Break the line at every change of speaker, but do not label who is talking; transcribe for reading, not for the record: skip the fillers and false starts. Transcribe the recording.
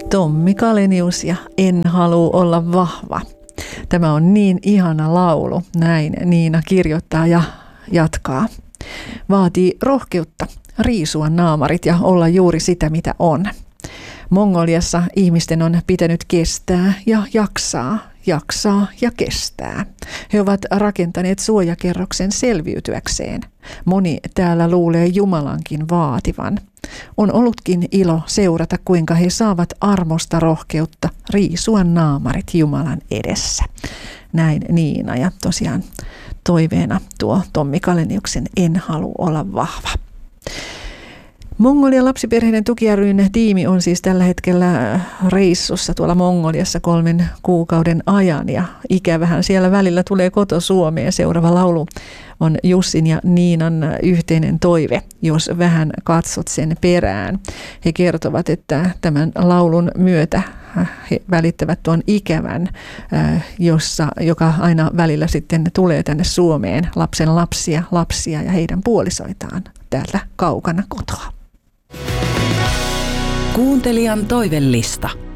Tommi Kalenius ja En halua olla vahva. Tämä on niin ihana laulu, näin Niina kirjoittaa ja jatkaa. Vaatii rohkeutta riisua naamarit ja olla juuri sitä mitä on. Mongoliassa ihmisten on pitänyt kestää ja jaksaa ja kestää. He ovat rakentaneet suojakerroksen selviytyäkseen. Moni täällä luulee Jumalankin vaativan. On ollutkin ilo seurata, kuinka he saavat armosta rohkeutta riisua naamarit Jumalan edessä. Näin Niina, ja tosiaan toiveena tuo Tommi Kaleniuksen En halua olla vahva. Mongolian lapsiperheiden tuki ry:n tiimi on siis tällä hetkellä reissussa tuolla Mongoliassa 3 kuukauden ajan, ja ikävähän siellä välillä tulee koto Suomeen. Seuraava laulu on Jussin ja Niinan yhteinen toive, jos vähän katsot sen perään. He kertovat, että tämän laulun myötä he välittävät tuon ikävän, joka aina välillä sitten tulee tänne Suomeen, lapsen lapsia ja heidän puolisoitaan täältä kaukana kotoa.
Kuuntelijan toivellista.